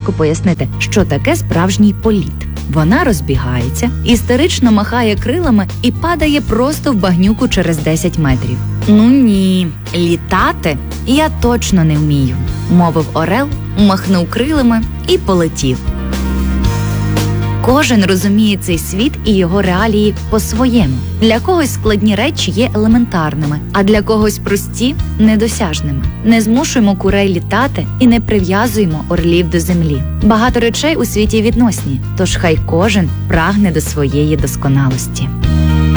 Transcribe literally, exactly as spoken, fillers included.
важко пояснити, що таке справжній політ. Вона розбігається, істерично махає крилами і падає просто в багнюку через десять метрів. «Ну ні, літати я точно не вмію», – мовив орел, махнув крилами і полетів. Кожен розуміє цей світ і його реалії по-своєму. Для когось складні речі є елементарними, а для когось прості – недосяжними. Не змушуємо курей літати і не прив'язуємо орлів до землі. Багато речей у світі відносні, тож хай кожен прагне до своєї досконалості.